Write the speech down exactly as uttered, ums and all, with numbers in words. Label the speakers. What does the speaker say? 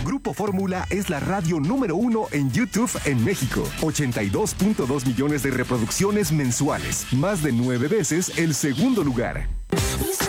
Speaker 1: Grupo Fórmula es la radio número uno en YouTube en México. ochenta y dos punto dos millones de reproducciones mensuales. Más de nueve veces el segundo lugar.